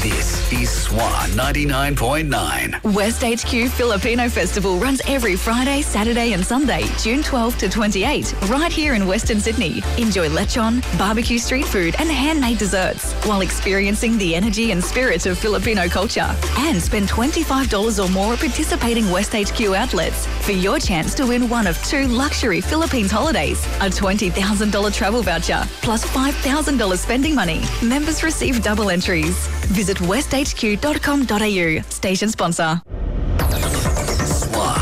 This is SWA 99.9. West HQ Filipino Festival runs every Friday, Saturday and Sunday, June 12 to 28, right here in Western Sydney. Enjoy lechon, barbecue street food and handmade desserts while experiencing the energy and spirit of Filipino culture. And spend $25 or more at participating West HQ outlets for your chance to win one of 2 luxury Philippines holidays, a $20,000 travel voucher, plus $5,000 spending money. Members receive double entries. Visit westhq.com.au. Station sponsor. SWA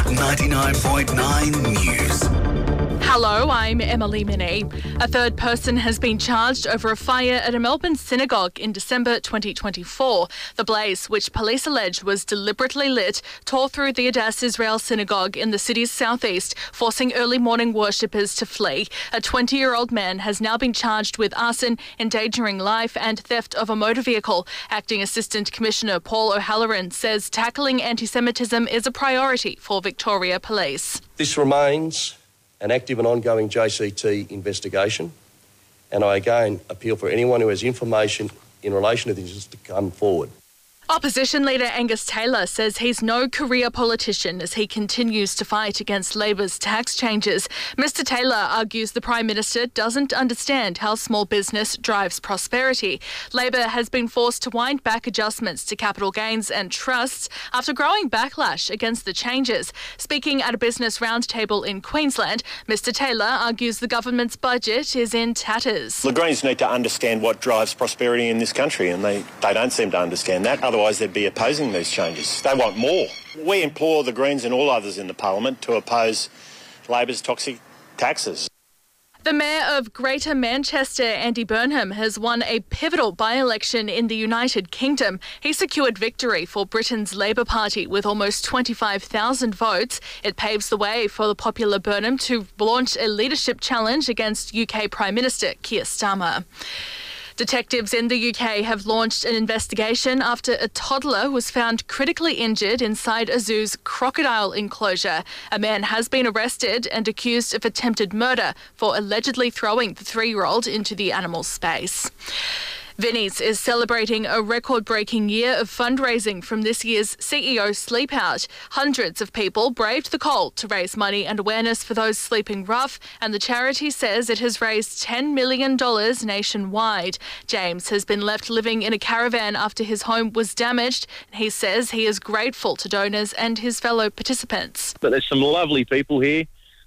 99.9 News. Hello, I'm Emily Minnie. A third person has been charged over a fire at a Melbourne synagogue in December 2024. The blaze, which police allege was deliberately lit, tore through the Adass Israel synagogue in the city's southeast, forcing early morning worshippers to flee. A 20-year-old man has now been charged with arson, endangering life and theft of a motor vehicle. Acting Assistant Commissioner Paul O'Halloran says tackling anti-Semitism is a priority for Victoria Police. This remains an active and ongoing JCT investigation, and I again appeal for anyone who has information in relation to this to come forward. Opposition leader Angus Taylor says he's no career politician as he continues to fight against Labor's tax changes. Mr Taylor argues the Prime Minister doesn't understand how small business drives prosperity. Labor has been forced to wind back adjustments to capital gains and trusts after growing backlash against the changes. Speaking at a business roundtable in Queensland, Mr Taylor argues the government's budget is in tatters. The Greens need to understand what drives prosperity in this country, and they don't seem to understand that. Otherwise, they'd be opposing these changes. They want more. We implore the Greens and all others in the Parliament to oppose Labor's toxic taxes. The Mayor of Greater Manchester, Andy Burnham, has won a pivotal by-election in the United Kingdom. He secured victory for Britain's Labour Party with almost 25,000 votes. It paves the way for the popular Burnham to launch a leadership challenge against UK Prime Minister Keir Starmer. Detectives in the UK have launched an investigation after a toddler was found critically injured inside a zoo's crocodile enclosure. A man has been arrested and accused of attempted murder for allegedly throwing the 3-year-old into the animal's space. Vinnie's is celebrating a record-breaking year of fundraising from this year's CEO Sleep Out. Hundreds of people braved the cold to raise money and awareness for those sleeping rough, and the charity says it has raised $10 million nationwide. James has been left living in a caravan after his home was damaged. He says he is grateful to donors and his fellow participants. But there's some lovely people here,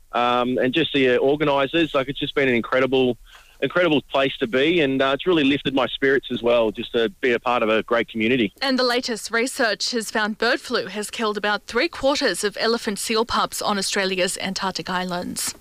and just the organisers. It's just been an incredible place to be, and it's really lifted my spirits as well, just to be a part of a great community. And the latest research has found bird flu has killed about 3/4 of elephant seal pups on Australia's Antarctic islands.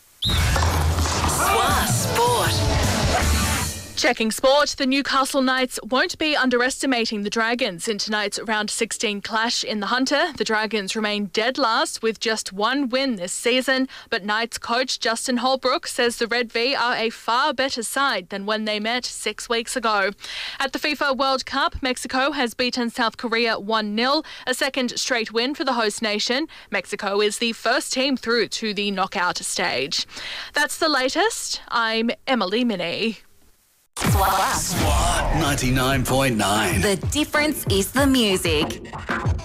SWA Sport. Checking sport, the Newcastle Knights won't be underestimating the Dragons in tonight's round 16 clash in the Hunter. The Dragons remain dead last with just 1 win this season, but Knights coach Justin Holbrook says the Red V are a far better side than when they met 6 weeks ago. At the FIFA World Cup, Mexico has beaten South Korea 1-0, a second straight win for the host nation. Mexico is the first team through to the knockout stage. That's the latest. I'm Emily Minnie. SWA 99.9. The difference is the music.